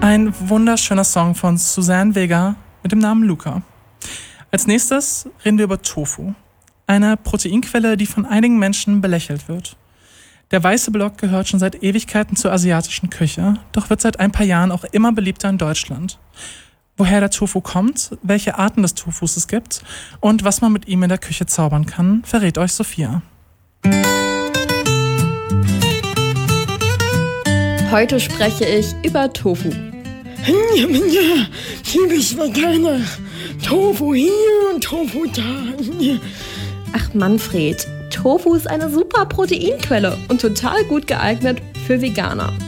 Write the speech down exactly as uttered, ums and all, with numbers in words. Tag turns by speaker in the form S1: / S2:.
S1: Ein wunderschöner Song von Suzanne Vega mit dem Namen Luca. Als nächstes reden wir über Tofu, eine Proteinquelle, die von einigen Menschen belächelt wird. Der weiße Block gehört schon seit Ewigkeiten zur asiatischen Küche, doch wird seit ein paar Jahren auch immer beliebter in Deutschland. Woher der Tofu kommt, welche Arten des Tofus es gibt und was man mit ihm in der Küche zaubern kann, verrät euch Sophia.
S2: Heute spreche ich über Tofu.
S3: Typisch Veganer. Tofu hier und Tofu da.
S2: Ach Manfred, Tofu ist eine super Proteinquelle und total gut geeignet für Veganer.